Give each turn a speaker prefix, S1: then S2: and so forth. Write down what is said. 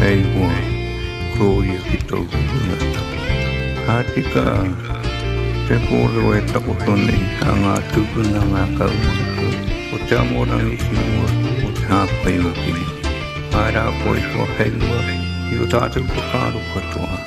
S1: Ewa, Gloria kita gunata. Hati ka, te polo e takotoni, ang atugo na nga kaumato. O te amo ng isiwa, o te hapa yung kini. Para po ito hewa, i o tātou pakaro katoa.